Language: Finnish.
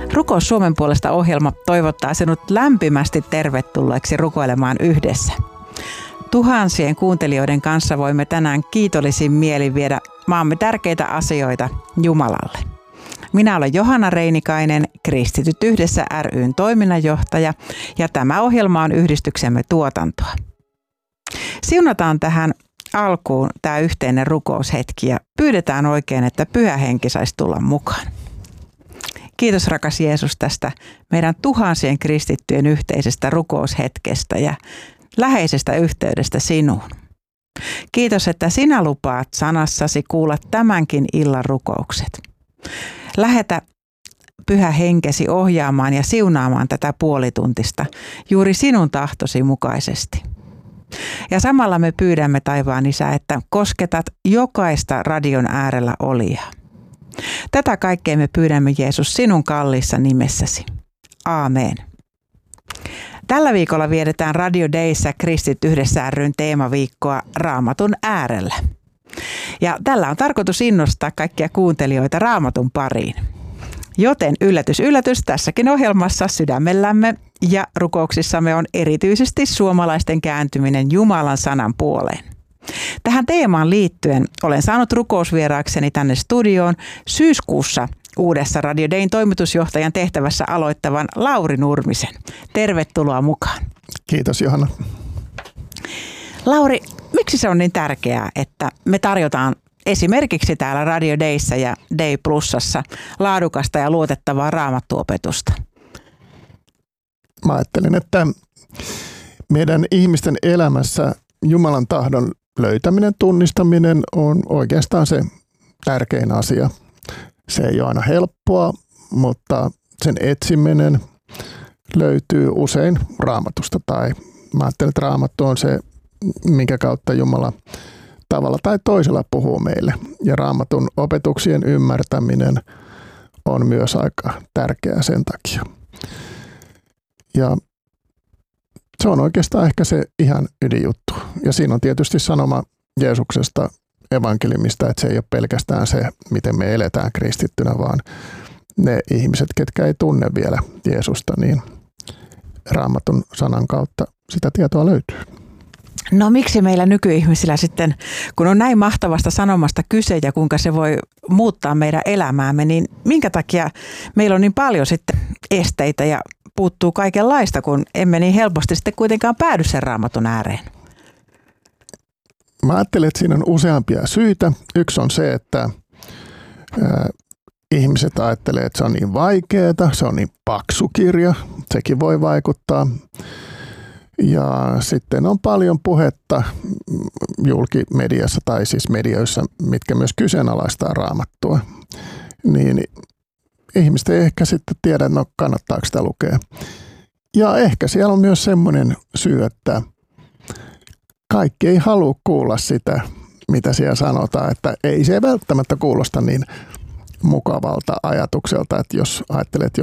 Rukous Suomen puolesta -ohjelma toivottaa sinut lämpimästi tervetulleeksi rukoilemaan yhdessä. Tuhansien kuuntelijoiden kanssa voimme tänään kiitollisin mielin viedä maamme tärkeitä asioita Jumalalle. Minä olen Johanna Reinikainen, Kristityt yhdessä ry:n toiminnanjohtaja, ja tämä ohjelma on yhdistyksemme tuotantoa. Siunataan tähän alkuun tämä yhteinen rukoushetki ja pyydetään oikein, että Pyhä Henki saisi tulla mukaan. Kiitos rakas Jeesus tästä meidän tuhansien kristittyjen yhteisestä rukoushetkestä ja läheisestä yhteydestä sinuun. Kiitos, että sinä lupaat sanassasi kuulla tämänkin illan rukoukset. Lähetä Pyhä Henkesi ohjaamaan ja siunaamaan tätä puolituntista juuri sinun tahtosi mukaisesti. Ja samalla me pyydämme, taivaan Isä, että kosketat jokaista radion äärellä olijaa. Tätä kaikkea me pyydämme, Jeesus, sinun kalliissa nimessäsi. Aamen. Tällä viikolla vietetään Radio Dayssä Kristityt yhdessä ry:n teemaviikkoa Raamatun äärellä. Ja tällä on tarkoitus innostaa kaikkia kuuntelijoita Raamatun pariin. Joten yllätys, yllätys, tässäkin ohjelmassa sydämellämme ja rukouksissamme on erityisesti suomalaisten kääntyminen Jumalan sanan puoleen. Tähän teemaan liittyen olen saanut rukousvieraakseni tänne studioon syyskuussa uudessa Radio Dayn toimitusjohtajan tehtävässä aloittavan Lauri Nurmisen. Tervetuloa mukaan. Kiitos Johanna. Lauri, miksi se on niin tärkeää, että me tarjotaan esimerkiksi täällä Radio Dayssä ja Day Plusassa laadukasta ja luotettavaa raamattuopetusta? Mä ajattelen, että meidän ihmisten elämässä Jumalan tahdon löytäminen, tunnistaminen on oikeastaan se tärkein asia. Se ei ole aina helppoa, mutta sen etsiminen löytyy usein Raamatusta. Tai mä ajattelen, että Raamattu on se, minkä kautta Jumala tavalla tai toisella puhuu meille. Ja Raamatun opetuksien ymmärtäminen on myös aika tärkeää sen takia. Ja se on oikeastaan ehkä se ihan ydinjuttu. Ja siinä on tietysti sanoma Jeesuksesta evankeliumista, että se ei ole pelkästään se, miten me eletään kristittynä, vaan ne ihmiset, ketkä ei tunne vielä Jeesusta, niin Raamatun sanan kautta sitä tietoa löytyy. No miksi meillä nykyihmisillä sitten, kun on näin mahtavasta sanomasta kyse ja kuinka se voi muuttaa meidän elämäämme, niin minkä takia meillä on niin paljon sitten esteitä ja puuttuu kaikenlaista, kun emme niin helposti sitten kuitenkaan päädy sen Raamatun ääreen? Mä ajattelen, että siinä on useampia syitä. Yksi on se, että ihmiset ajattelee, että se on niin vaikeaa, se on niin paksu kirja, sekin voi vaikuttaa. Ja sitten on paljon puhetta julkimediassa tai siis medioissa, mitkä myös kyseenalaistaa Raamattua. Niin ihmiset ei ehkä sitten tiedä, no kannattaako sitä lukea. Ja ehkä siellä on myös semmoinen syy, että kaikki ei halua kuulla sitä, mitä siellä sanotaan, että ei se välttämättä kuulosta niin mukavalta ajatukselta, että jos ajattelet